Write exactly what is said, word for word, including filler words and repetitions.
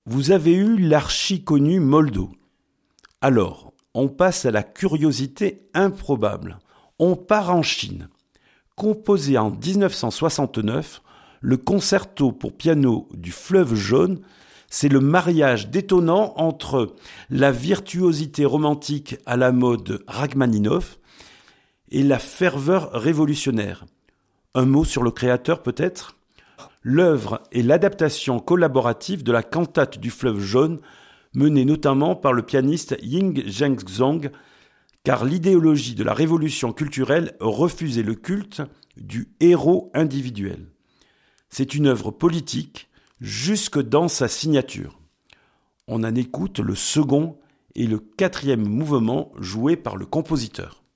Vous avez eu l'archi-connu Moldo. Alors, on passe à la curiosité improbable. On part en Chine. Composé en dix-neuf cent soixante-neuf, le concerto pour piano du Fleuve jaune, c'est le mariage détonnant entre la virtuosité romantique à la mode Rachmaninoff et la ferveur révolutionnaire. Un mot sur le créateur peut-être ? L'œuvre est l'adaptation collaborative de la cantate du Fleuve jaune, menée notamment par le pianiste Ying Zhengzong, car l'idéologie de la révolution culturelle refusait le culte du héros individuel. C'est une œuvre politique jusque dans sa signature. On en écoute le second et le quatrième mouvement joués par le compositeur.